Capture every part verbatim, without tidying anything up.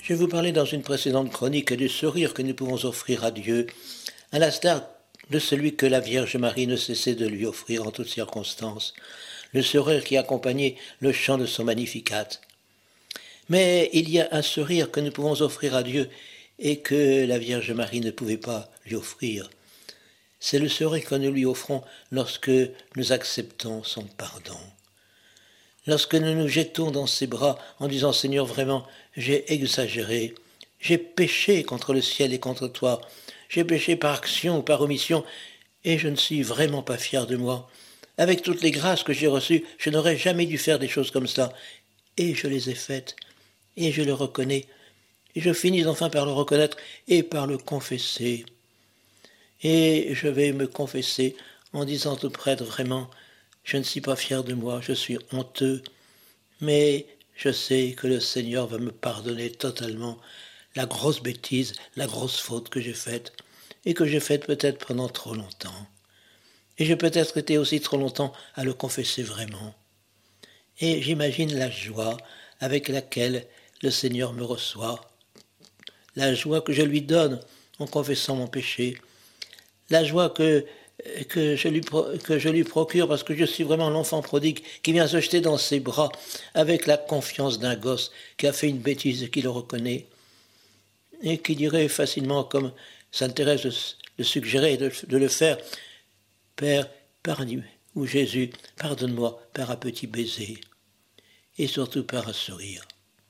Je vous parlais dans une précédente chronique du sourire que nous pouvons offrir à Dieu, à l'instar de celui que la Vierge Marie ne cessait de lui offrir en toutes circonstances, le sourire qui accompagnait le chant de son Magnificat. Mais il y a un sourire que nous pouvons offrir à Dieu et que la Vierge Marie ne pouvait pas lui offrir. C'est le sourire que nous lui offrons lorsque nous acceptons son pardon. Lorsque nous nous jetons dans ses bras en disant « Seigneur, vraiment, j'ai exagéré, j'ai péché contre le ciel et contre toi, j'ai péché par action ou par omission, et je ne suis vraiment pas fier de moi. Avec toutes les grâces que j'ai reçues, je n'aurais jamais dû faire des choses comme ça, et je les ai faites, et je le reconnais, et je finis enfin par le reconnaître et par le confesser. Et je vais me confesser en disant au prêtre vraiment, je ne suis pas fier de moi, je suis honteux, mais je sais que le Seigneur va me pardonner totalement la grosse bêtise, la grosse faute que j'ai faite, et que j'ai faite peut-être pendant trop longtemps. Et j'ai peut-être été aussi trop longtemps à le confesser vraiment. Et j'imagine la joie avec laquelle le Seigneur me reçoit, la joie que je lui donne en confessant mon péché, la joie que, que, je lui, que je lui procure parce que je suis vraiment l'enfant prodigue qui vient se jeter dans ses bras avec la confiance d'un gosse qui a fait une bêtise et qui le reconnaît et qui dirait facilement, comme Sainte Thérèse le suggérait de, de le faire, « Père, pardonne-moi, ou Jésus, pardonne-moi par un petit baiser et surtout par un sourire. »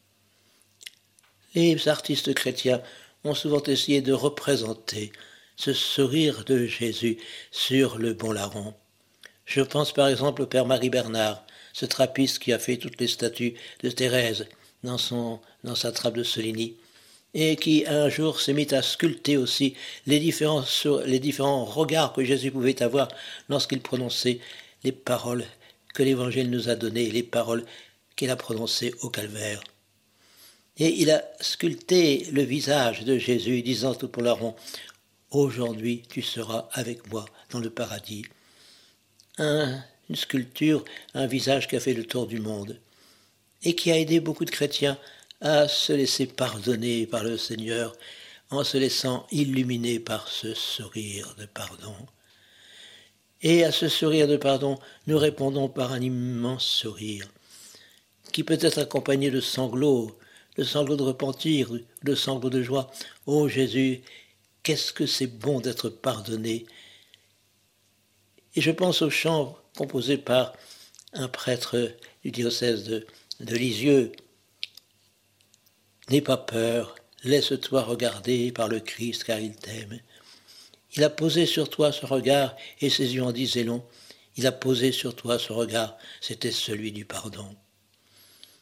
Les artistes chrétiens ont souvent essayé de représenter ce sourire de Jésus sur le bon larron. Je pense par exemple au Père Marie Bernard, ce trappiste qui a fait toutes les statues de Thérèse dans, son, dans sa trappe de Soligny, et qui un jour s'est mis à sculpter aussi les différents, les différents regards que Jésus pouvait avoir lorsqu'il prononçait les paroles que l'Évangile nous a données, les paroles qu'il a prononcées au calvaire. Et il a sculpté le visage de Jésus, disant tout pour larron, « Aujourd'hui, tu seras avec moi dans le paradis. » Un, une sculpture, un visage qui a fait le tour du monde et qui a aidé beaucoup de chrétiens à se laisser pardonner par le Seigneur en se laissant illuminer par ce sourire de pardon. Et à ce sourire de pardon, nous répondons par un immense sourire qui peut être accompagné de sanglots, de sanglots de repentir, de sanglots de joie. « Ô Jésus, qu'est-ce que c'est bon d'être pardonné !» Et je pense au chant composé par un prêtre du diocèse de, de Lisieux. « N'aie pas peur, laisse-toi regarder par le Christ car il t'aime. Il a posé sur toi ce regard et ses yeux en disaient long. Il a posé sur toi ce regard, c'était celui du pardon. »